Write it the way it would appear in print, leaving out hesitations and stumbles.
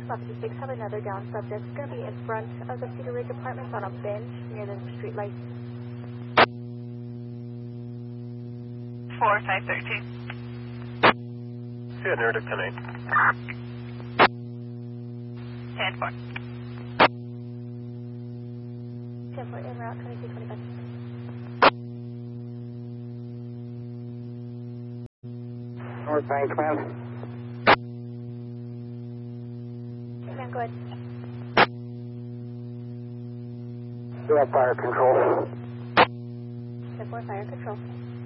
156 have another down subject. It's going to be in front of the Cedar Ridge Apartments on a bench near the street light. 4513. Yeah, near to 10-8. 10-4. 10-4 en route 2225. North Bank, command. Command, go ahead. Do have fire control. 10-4 fire control.